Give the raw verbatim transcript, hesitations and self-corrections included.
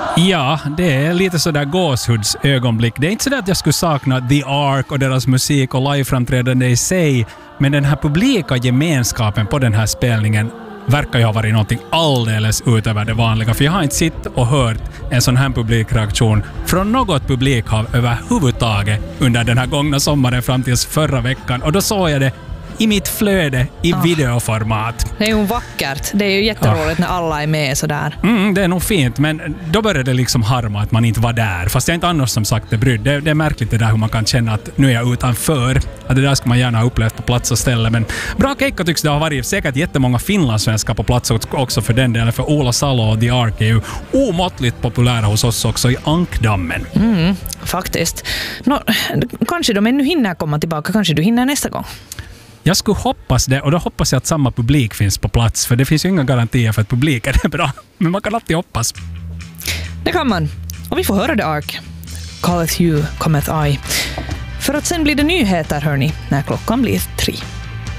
Ja, det är lite sådär gåshudsögonblick. Det är inte så att jag skulle sakna The Ark och deras musik och liveframträdande i sig, men den här publika gemenskapen på den här spelningen verkar ju ha varit någonting alldeles utöver det vanliga. För jag har inte sett och hört en sån här publikreaktion från något publikhav överhuvudtaget under den här gångna sommaren fram tills förra veckan. Och då såg jag det i mitt flöde i oh. videoformat. Det är ju vackert. Det är ju jätteroligt oh. när alla är med sådär. Mm, det är nog fint, men då började det liksom harma att man inte var där. Fast jag inte annars som sagt är brydd. Det, det är märkligt det där hur man kan känna att nu är jag utanför. Att det där ska man gärna ha upplevt på plats och ställe. Men bra keikka tycks det ha varit. Säkert jättemånga finlandssvenskar på plats också för den delen. För Ola Salo och The Ark är ju omåttligt populära hos oss också i Ankdammen. Mm, faktiskt. Nå, kanske de ännu hinner komma tillbaka. Kanske du hinner nästa gång. Jag skulle hoppas det, och då hoppas jag att samma publik finns på plats, för det finns ju inga garantier för att publiken är bra, men man kan alltid hoppas. Det kan man, och vi får höra The Ark. Calleth you, cometh I. För att sen blir det nyheter, hörni, när klockan blir tre.